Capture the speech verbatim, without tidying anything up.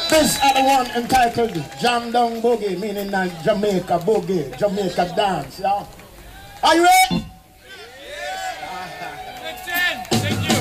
This is the one entitled Jam Down Boogie, meaning that Jamaica Boogie, Jamaica Dance. Yeah? Are you ready?